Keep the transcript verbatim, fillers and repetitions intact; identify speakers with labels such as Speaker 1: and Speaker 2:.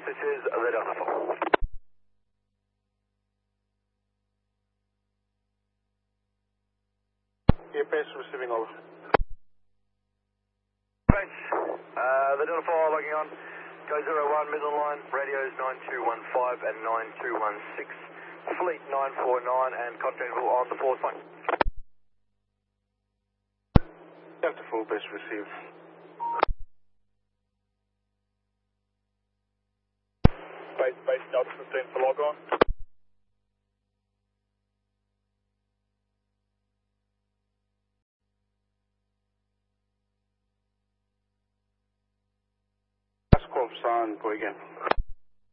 Speaker 1: this is the Delta four.
Speaker 2: Yeah, base receiving over.
Speaker 1: Base, uh, the Delta four logging on. Go zero one, middle line, radios nine two one five and nine two one six. Fleet nine four nine and Continental on the fourth line.
Speaker 2: Delta four, base receive.
Speaker 3: Base, base, Delta fifteen for log on.
Speaker 2: Last call sign, go again.